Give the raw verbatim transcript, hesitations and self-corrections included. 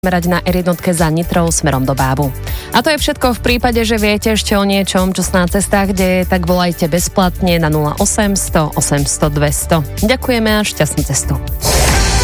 merať na er jednotke za Nitrou smerom do Bábu. A to je všetko v prípade, že viete ešte o niečom, čo sa na cestách deje, tak volajte bezplatne na nula osem sto osemsto dvesto. Ďakujeme a šťastnú cestu.